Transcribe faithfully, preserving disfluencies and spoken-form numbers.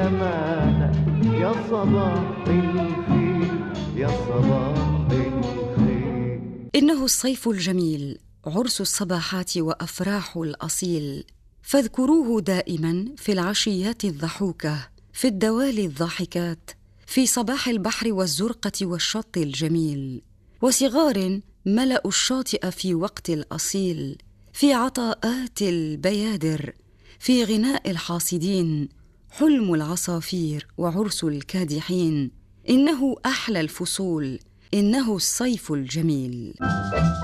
زمانك يا صباح الخير يا صباح الخير. إنه الصيف الجميل، عرس الصباحات وأفراح الأصيل، فاذكروه دائما في العشيات الضحوكة، في الدوالي الضاحكات، في صباح البحر والزرقة والشط الجميل، وصغار ملأوا الشاطئ في وقت الأصيل، في عطاءات البيادر، في غناء الحاصدين، حلم العصافير وعرس الكادحين. إنه أحلى الفصول، إنه الصيف الجميل.